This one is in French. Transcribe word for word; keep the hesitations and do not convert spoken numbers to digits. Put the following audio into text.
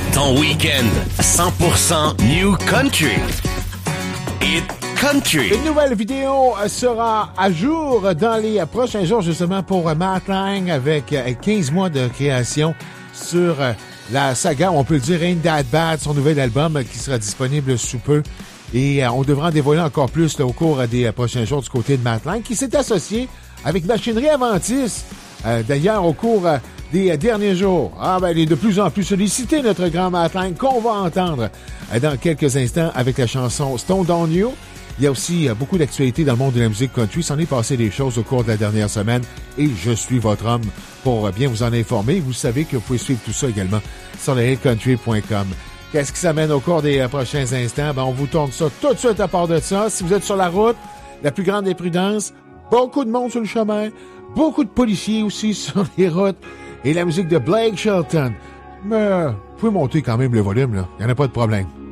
Ton week-end cent pour cent New Country. Hit Country. Une nouvelle vidéo sera à jour dans les prochains jours, justement, pour Matt Lang, avec quinze mois de création sur la saga, on peut le dire, Ain't That Bad, son nouvel album qui sera disponible sous peu. Et on devra en dévoiler encore plus là, au cours des prochains jours du côté de Matt Lang, qui s'est associé avec Machinerie Aventis. Euh, d'ailleurs, au cours euh, des derniers jours, ah, ben, il est de plus en plus sollicité, notre grand Matt Lang, qu'on va entendre euh, dans quelques instants avec la chanson Stone on You. Il y a aussi euh, beaucoup d'actualités dans le monde de la musique country. S'en est passé des choses au cours de la dernière semaine et je suis votre homme pour euh, bien vous en informer. Vous savez que vous pouvez suivre tout ça également sur le hit country point com. Qu'est-ce qui s'amène au cours des euh, prochains instants? Ben, on vous tourne ça tout de suite à part de ça. Si vous êtes sur la route, la plus grande des prudences, beaucoup de monde sur le chemin, beaucoup de policiers aussi sur les routes et la musique de Blake Shelton. Mais euh, vous pouvez monter quand même le volume, là. Il n'y en a pas de problème.